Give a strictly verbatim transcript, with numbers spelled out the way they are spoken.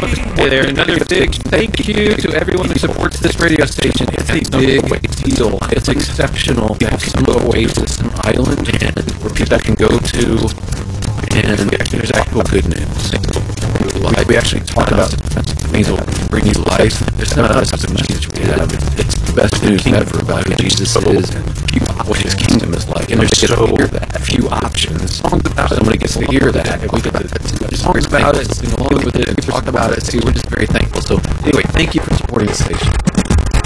Hey there, another big thank you to everyone who supports this radio station. It's a big deal. It's exceptional. You have some oasis, an island, and where people can go to, and there's actual good news. We actually talk about things that will bring you life. There's not as much as we have. It's the best news ever about who Jesus is and what his kingdom is like. And there's so few options. Somebody gets to hear that. If we get to talk about it, sing along with it, and talk about it, see, we're just very thankful. So anyway, thank you for supporting the station.